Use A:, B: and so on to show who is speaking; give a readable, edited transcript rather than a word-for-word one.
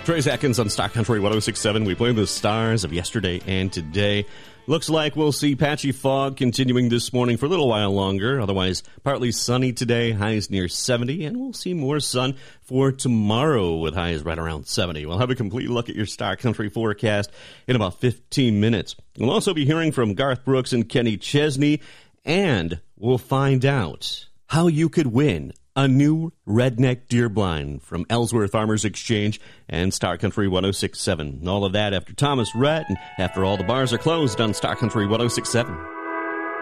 A: Trace Atkins on Star Country 106.7. We play the stars of yesterday and today. Looks like we'll see patchy fog continuing this morning for a little while longer. Otherwise, partly sunny today, highs near 70, and we'll see more sun for tomorrow with highs right around 70. We'll have a complete look at your Star Country forecast in about 15 minutes. We'll also be hearing from Garth Brooks and Kenny Chesney, and we'll find out how you could win a new redneck deer blind from Ellsworth Farmers Exchange and Star Country 106.7. All of that after Thomas Rhett and after all the bars are closed on Star Country 106.7.